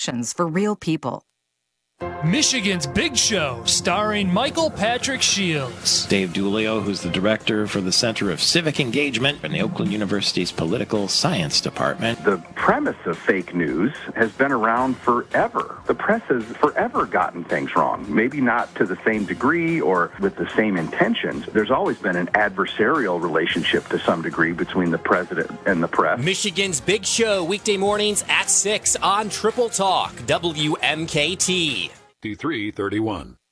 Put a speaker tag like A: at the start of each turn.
A: solutions for real people.
B: Michigan's Big Show, starring Michael Patrick Shields.
C: Dave Dulio, who's the director for the Center of Civic Engagement in the Oakland University's Political Science Department.
D: The premise of fake news has been around forever. The press has forever gotten things wrong, maybe not to the same degree or with the same intentions. There's always been an adversarial relationship to some degree between the president and the press.
E: Michigan's Big Show, weekday mornings at 6 on Triple Talk, WMKT.
F: 331.